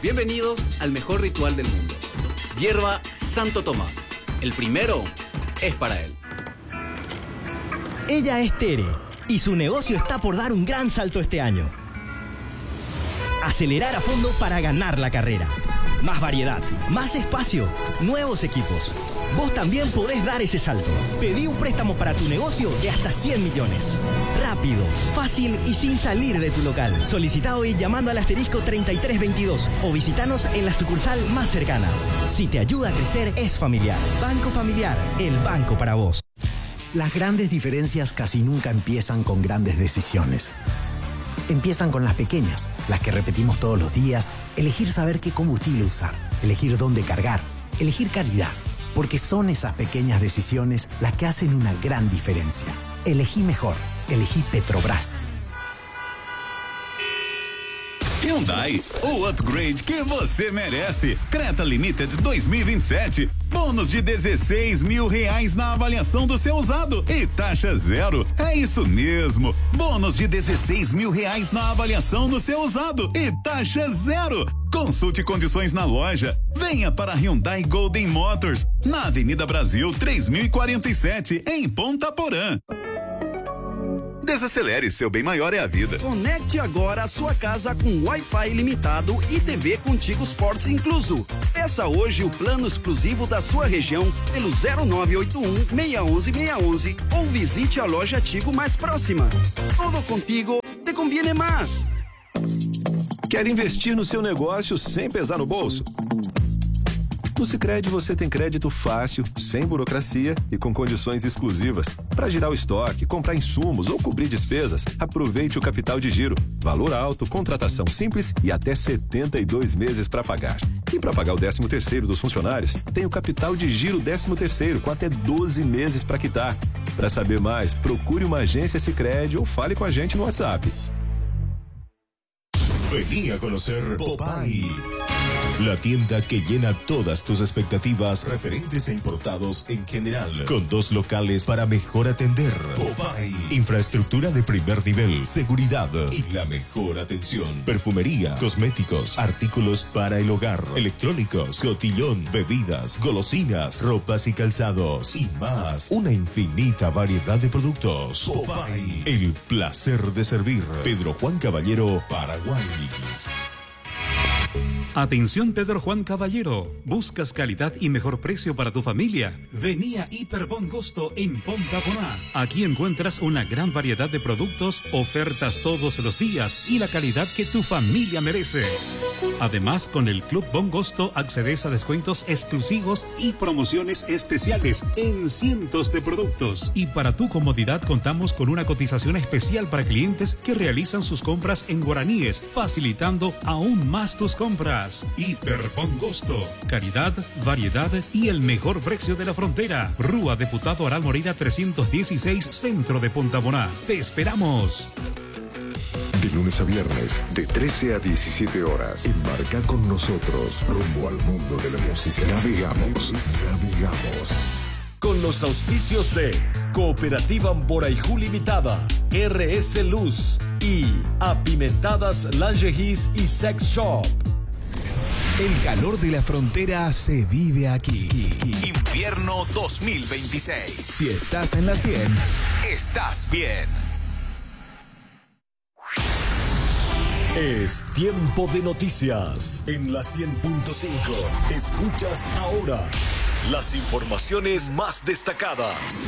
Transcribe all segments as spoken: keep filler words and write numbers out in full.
Bienvenidos al mejor ritual del mundo. Hierba Santo Tomás. El primero es para él. Ella es Tere y su negocio está por dar un gran salto este año. Acelerar a fondo para ganar la carrera. Más variedad, más espacio, nuevos equipos. Vos también podés dar ese salto. Pedí un préstamo para tu negocio de hasta cien millones. Rápido, fácil y sin salir de tu local. Solicita hoy llamando al asterisco treinta y tres veintidós o visitanos en la sucursal más cercana. Si te ayuda a crecer, es familiar. Banco Familiar, el banco para vos. Las grandes diferencias casi nunca empiezan con grandes decisiones. Empiezan con las pequeñas, las que repetimos todos los días. Elegir saber qué combustible usar, elegir dónde cargar, elegir calidad. Porque son esas pequeñas decisiones las que hacen una gran diferencia. Elegí mejor, elegí Petrobras. Hyundai, o upgrade que você merece. Creta Limited dois mil e vinte e sete. Bônus de dezesseis mil reais na avaliação do seu usado e taxa zero. É isso mesmo. Bônus de dezesseis mil reais na avaliação do seu usado e taxa zero. Consulte condições na loja. Venha para Hyundai Golden Motors, na Avenida Brasil três mil e quarenta e sete, em Ponta Porã. Desacelere, seu bem maior é a vida. Conecte agora a sua casa com Wi-Fi ilimitado e T V Contigo Sports incluso. Peça hoje o plano exclusivo da sua região pelo zero nove oito um, seis um um, seis um um ou visite a loja Tigo mais próxima. Todo contigo te conviene mais. Quer investir no seu negócio sem pesar no bolso? No Sicredi você tem crédito fácil, sem burocracia e com condições exclusivas. Para girar o estoque, comprar insumos ou cobrir despesas, aproveite o capital de giro. Valor alto, contratação simples e até setenta e dois meses para pagar. E para pagar o décimo terceiro dos funcionários, tem o capital de giro décimo terceiro com até doze meses para quitar. Para saber mais, procure uma agência Sicredi ou fale com a gente no WhatsApp. Vení a conocer Popeye, la tienda que llena todas tus expectativas referentes e importados en general, con dos locales para mejor atender. Popeye, infraestructura de primer nivel, seguridad y la mejor atención. Perfumería, cosméticos, artículos para el hogar, electrónicos, cotillón, bebidas, golosinas, ropas y calzados y más. Una infinita variedad de productos. Popeye, el placer de servir. Pedro Juan Caballero, Paraguay. Atención Pedro Juan Caballero, ¿buscas calidad y mejor precio para tu familia? Vení a Hiper Bon Gusto en Ponta Porã. Aquí encuentras una gran variedad de productos, ofertas todos los días y la calidad que tu familia merece. Además, con el Club Bon Gusto accedes a descuentos exclusivos y promociones especiales en cientos de productos. Y para tu comodidad contamos con una cotización especial para clientes que realizan sus compras en guaraníes, facilitando aún más tus compras. Hiper Bon Gusto, calidad, variedad y el mejor precio de la frontera. Rúa Diputado Aral Moreira trescientos dieciséis, Centro de Ponta Porã. ¡Te esperamos! De lunes a viernes, de trece a diecisiete horas, embarca con nosotros rumbo al mundo de la música. Navegamos, navegamos. Con los auspicios de Cooperativa Amboraijú Limitada, R S Luz y Apimentadas Lingeries y Sex Shop. El calor de la frontera se vive aquí. Invierno dos mil veintiséis. Si estás en la cien, estás bien. Es tiempo de noticias en la cien punto cinco. Escuchas ahora las informaciones más destacadas.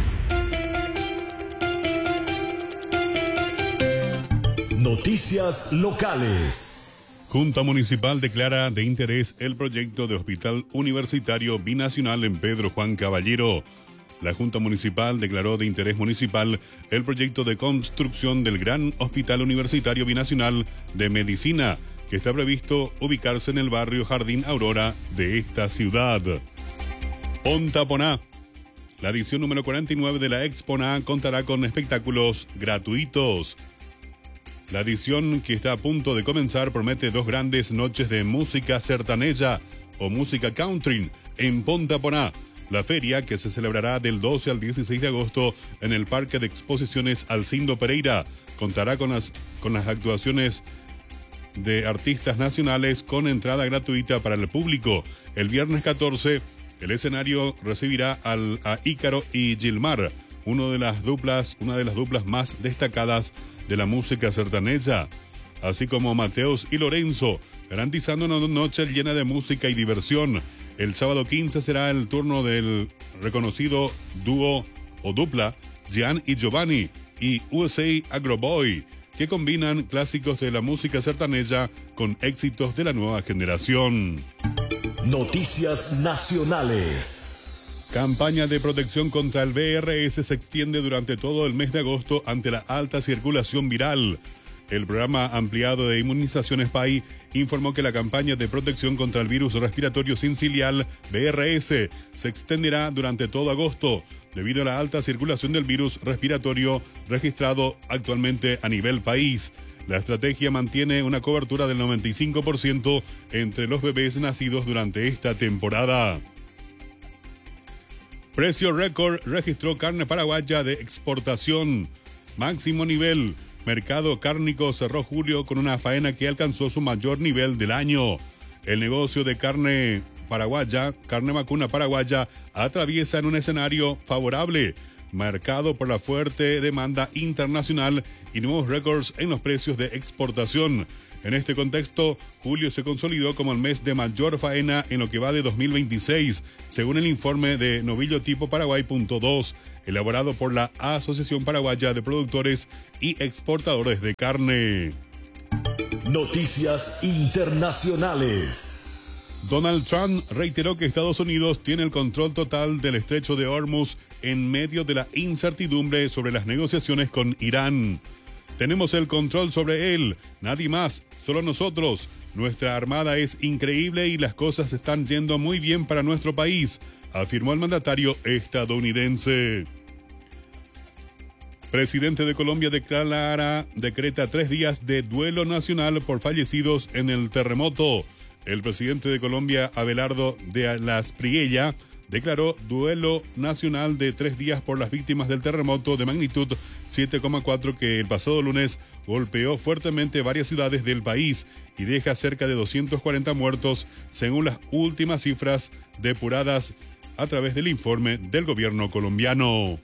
Noticias locales. Junta Municipal declara de interés el proyecto de Hospital Universitario Binacional en Pedro Juan Caballero. La Junta Municipal declaró de interés municipal el proyecto de construcción del Gran Hospital Universitario Binacional de Medicina, que está previsto ubicarse en el barrio Jardín Aurora de esta ciudad. Ponta Porã. La edición número cuarenta y nueve de la Exponá contará con espectáculos gratuitos. La edición que está a punto de comenzar promete dos grandes noches de música sertaneja o música country en Ponta Porã. La feria, que se celebrará del doce al dieciséis de agosto en el Parque de Exposiciones Alcindo Pereira, contará con las, con las actuaciones de artistas nacionales con entrada gratuita para el público. El viernes catorce, el escenario recibirá al, a Ícaro y Gilmar, uno de las duplas, una de las duplas más destacadas de la música sertaneja, así como Mateos y Lorenzo, garantizando una noche llena de música y diversión. El sábado quince será el turno del reconocido dúo o dupla Gian y Giovanni y U S A Agroboy, que combinan clásicos de la música sertaneja con éxitos de la nueva generación. Noticias nacionales. Campaña de protección contra el V R S se extiende durante todo el mes de agosto ante la alta circulación viral. El programa ampliado de inmunizaciones P A I informó que la campaña de protección contra el virus respiratorio sincicial V R S se extenderá durante todo agosto, debido a la alta circulación del virus respiratorio registrado actualmente a nivel país. La estrategia mantiene una cobertura del noventa y cinco por ciento entre los bebés nacidos durante esta temporada. Precio récord registró carne paraguaya de exportación. Máximo nivel. Mercado cárnico cerró julio con una faena que alcanzó su mayor nivel del año. El negocio de carne paraguaya, carne vacuna paraguaya, atraviesa en un escenario favorable, marcado por la fuerte demanda internacional y nuevos récords en los precios de exportación. En este contexto, julio se consolidó como el mes de mayor faena en lo que va de dos mil veintiséis, según el informe de Novillo Tipo Paraguay punto dos, elaborado por la Asociación Paraguaya de Productores y Exportadores de Carne. Noticias internacionales. Donald Trump reiteró que Estados Unidos tiene el control total del estrecho de Hormuz en medio de la incertidumbre sobre las negociaciones con Irán. Tenemos el control sobre él, nadie más, solo nosotros. Nuestra armada es increíble y las cosas están yendo muy bien para nuestro país, afirmó el mandatario estadounidense. Presidente de Colombia declara, decreta tres días de duelo nacional por fallecidos en el terremoto. El presidente de Colombia, Abelardo de la Espriella, declaró duelo nacional de tres días por las víctimas del terremoto de magnitud siete coma cuatro que el pasado lunes golpeó fuertemente varias ciudades del país y deja cerca de doscientos cuarenta muertos, según las últimas cifras depuradas a través del informe del gobierno colombiano.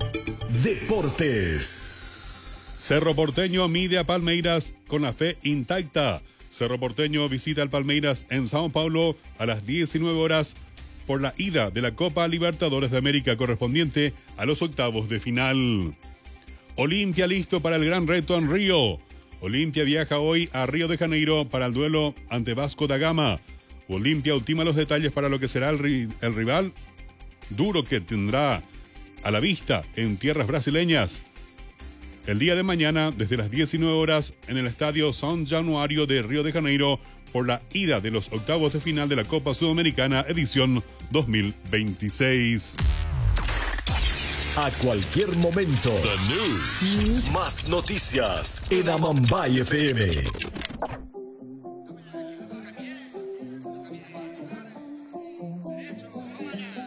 Deportes. Cerro Porteño mide a Palmeiras con la fe intacta. Cerro Porteño visita al Palmeiras en Sao Paulo a las diecinueve horas por la ida de la Copa Libertadores de América correspondiente a los octavos de final. Olimpia listo para el gran reto en Río. Olimpia viaja hoy a Río de Janeiro para el duelo ante Vasco da Gama. Olimpia ultima los detalles para lo que será el, ri- el rival duro que tendrá a la vista en tierras brasileñas. El día de mañana, desde las diecinueve horas, en el estadio São Januário de Río de Janeiro, por la ida de los octavos de final de la Copa Sudamericana edición dos mil veintiséis. A cualquier momento, The News. Más noticias en Amambay F M.